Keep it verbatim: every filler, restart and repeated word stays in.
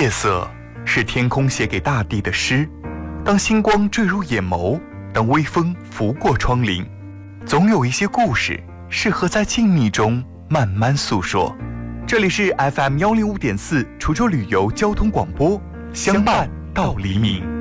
夜色是天空写给大地的诗，当星光坠入眼眸，当微风拂过窗棂，总有一些故事适合在静谧中慢慢诉说。这里是 F M 一零五点四滁州旅游交通广播，相伴到黎明。